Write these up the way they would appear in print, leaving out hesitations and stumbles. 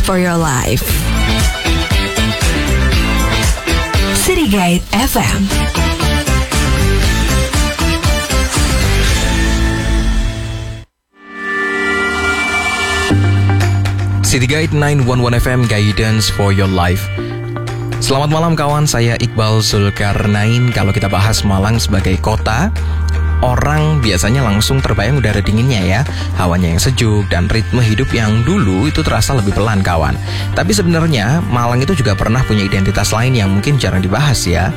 for your life. City Guide FM. City Guide 911 FM, Guidance for your life. Selamat malam kawan, saya Iqbal Zulkarnain. Kalau kita bahas Malang sebagai kota, orang biasanya langsung terbayang udara dinginnya ya, hawanya yang sejuk dan ritme hidup yang dulu itu terasa lebih pelan kawan. Tapi sebenarnya Malang itu juga pernah punya identitas lain yang mungkin jarang dibahas ya.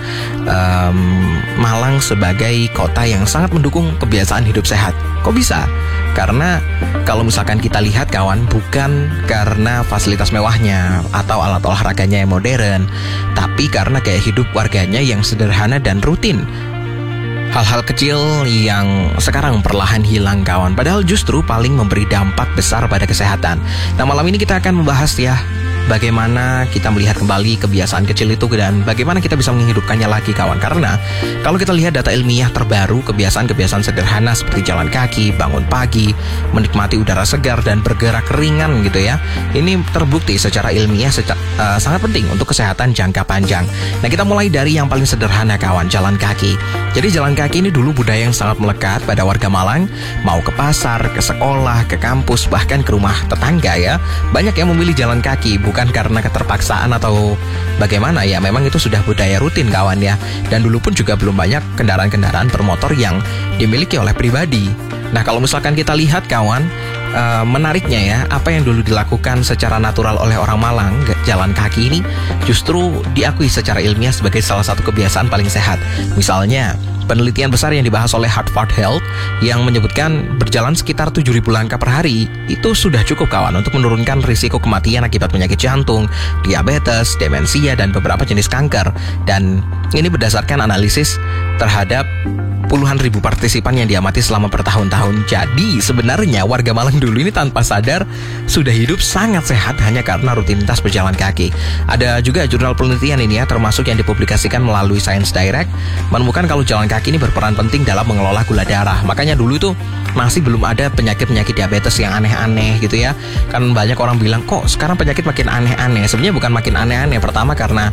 Malang sebagai kota yang sangat mendukung kebiasaan hidup sehat. Kok bisa? Karena kalau misalkan kita lihat kawan, bukan karena fasilitas mewahnya atau alat olahraganya yang modern, tapi karena gaya hidup warganya yang sederhana dan rutin. Hal-hal kecil yang sekarang perlahan hilang kawan, padahal justru paling memberi dampak besar pada kesehatan. Nah, malam ini kita akan membahas ya, bagaimana kita melihat kembali kebiasaan kecil itu dan bagaimana kita bisa menghidupkannya lagi kawan. Karena kalau kita lihat data ilmiah terbaru, kebiasaan-kebiasaan sederhana seperti jalan kaki, bangun pagi, menikmati udara segar dan bergerak ringan gitu ya, ini terbukti secara ilmiah sangat penting untuk kesehatan jangka panjang. Nah, kita mulai dari yang paling sederhana kawan, jalan kaki. Jadi jalan kaki ini dulu budaya yang sangat melekat pada warga Malang. Mau ke pasar, ke sekolah, ke kampus, bahkan ke rumah tetangga ya, banyak yang memilih jalan kaki, bukan karena keterpaksaan atau bagaimana ya, memang itu sudah budaya rutin kawan ya. Dan dulu pun juga belum banyak kendaraan-kendaraan bermotor yang dimiliki oleh pribadi. Nah, kalau misalkan kita lihat kawan, menariknya ya, apa yang dulu dilakukan secara natural oleh orang Malang, jalan kaki ini justru diakui secara ilmiah sebagai salah satu kebiasaan paling sehat. Misalnya, penelitian besar yang dibahas oleh Harvard Health yang menyebutkan berjalan sekitar 7.000 langkah per hari itu sudah cukup kawan untuk menurunkan risiko kematian akibat penyakit jantung, diabetes, demensia, dan beberapa jenis kanker. Dan ini berdasarkan analisis terhadap puluhan ribu partisipan yang diamati selama bertahun-tahun. Jadi sebenarnya warga Malang dulu ini tanpa sadar sudah hidup sangat sehat hanya karena rutinitas berjalan kaki. Ada juga jurnal penelitian ini ya, termasuk yang dipublikasikan melalui Science Direct, menemukan kalau jalan kaki ini berperan penting dalam mengelola gula darah. Makanya dulu itu masih belum ada penyakit-penyakit diabetes yang aneh-aneh gitu ya. Kan banyak orang bilang kok sekarang penyakit makin aneh-aneh. Sebenarnya bukan makin aneh-aneh. Pertama karena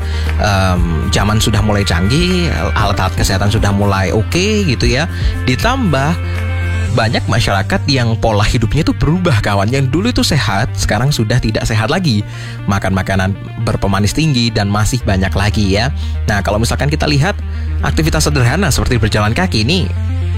zaman sudah mulai canggih, alat-alat kesehatan sudah mulai oke gitu ya. Ditambah banyak masyarakat yang pola hidupnya itu berubah kawan. Yang dulu itu sehat, sekarang sudah tidak sehat lagi. Makan makanan berpemanis tinggi dan masih banyak lagi ya. Nah, kalau misalkan kita lihat aktivitas sederhana seperti berjalan kaki ini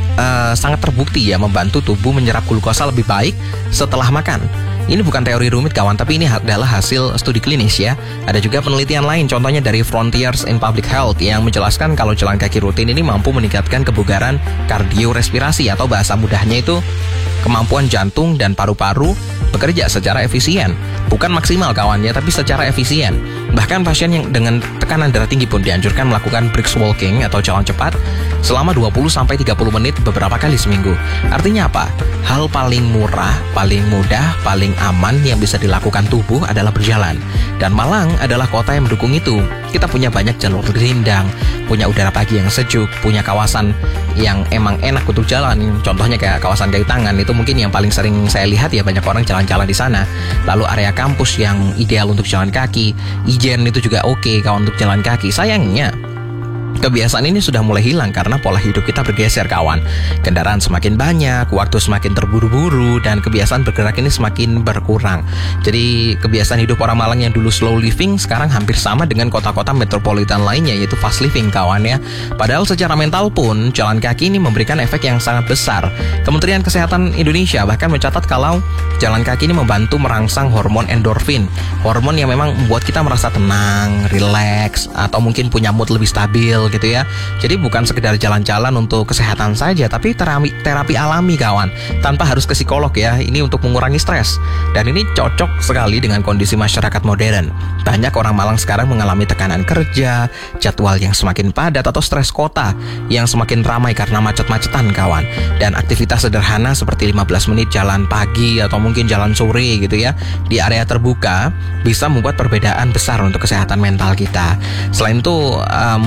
sangat terbukti ya membantu tubuh menyerap glukosa lebih baik setelah makan. Ini bukan teori rumit kawan, tapi ini adalah hasil studi klinis ya. Ada juga penelitian lain, contohnya dari Frontiers in Public Health yang menjelaskan kalau jalan kaki rutin ini mampu meningkatkan kebugaran kardiorespirasi atau bahasa mudahnya itu kemampuan jantung dan paru-paru bekerja secara efisien. Bukan maksimal kawannya, tapi secara efisien. Bahkan pasien yang dengan tekanan darah tinggi pun dianjurkan melakukan brisk walking atau jalan cepat selama 20-30 menit beberapa kali seminggu. Artinya apa? Hal paling murah, paling mudah, paling aman yang bisa dilakukan tubuh adalah berjalan. Dan Malang adalah kota yang mendukung itu. Kita punya banyak jalur rindang, punya udara pagi yang sejuk, punya kawasan yang emang enak untuk jalan. Contohnya kayak kawasan Kayu Tangan, itu mungkin yang paling sering saya lihat ya, banyak orang jalan-jalan di sana. Lalu area kampus yang ideal untuk jalan kaki, Ijen itu juga oke kawan untuk jalan kaki. Sayangnya kebiasaan ini sudah mulai hilang karena pola hidup kita bergeser kawan. Kendaraan semakin banyak, waktu semakin terburu-buru, dan kebiasaan bergerak ini semakin berkurang. Jadi kebiasaan hidup orang Malang yang dulu slow living sekarang hampir sama dengan kota-kota metropolitan lainnya, yaitu fast living kawan ya. Padahal secara mental pun jalan kaki ini memberikan efek yang sangat besar. Kementerian Kesehatan Indonesia bahkan mencatat kalau jalan kaki ini membantu merangsang hormon endorfin, hormon yang memang membuat kita merasa tenang, rileks, atau mungkin punya mood lebih stabil gitu ya. Jadi bukan sekedar jalan-jalan untuk kesehatan saja, tapi terapi alami kawan, tanpa harus ke psikolog ya. Ini untuk mengurangi stres. Dan ini cocok sekali dengan kondisi masyarakat modern. Banyak orang Malang sekarang mengalami tekanan kerja, jadwal yang semakin padat, atau stres kota yang semakin ramai karena macet-macetan kawan. Dan aktivitas sederhana seperti 15 menit jalan pagi atau mungkin jalan sore gitu ya, di area terbuka bisa membuat perbedaan besar untuk kesehatan mental kita. Selain itu mungkin kalau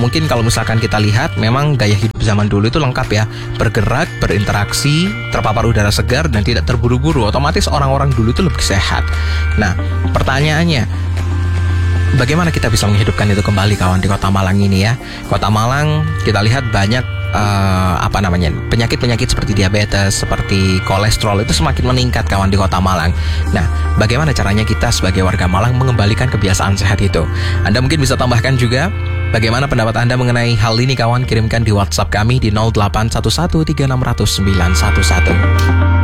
misalkan kita lihat, memang gaya hidup zaman dulu itu lengkap ya. Bergerak, berinteraksi, terpapar udara segar, dan tidak terburu-buru. Otomatis orang-orang dulu itu lebih sehat. Nah, pertanyaannya, bagaimana kita bisa menghidupkan itu kembali kawan di Kota Malang ini ya? Kota Malang kita lihat banyak penyakit-penyakit seperti diabetes, seperti kolesterol itu semakin meningkat kawan di Kota Malang. Nah, bagaimana caranya kita sebagai warga Malang mengembalikan kebiasaan sehat itu? Anda mungkin bisa tambahkan juga bagaimana pendapat Anda mengenai hal ini kawan? Kirimkan di WhatsApp kami di 0811 3600 911.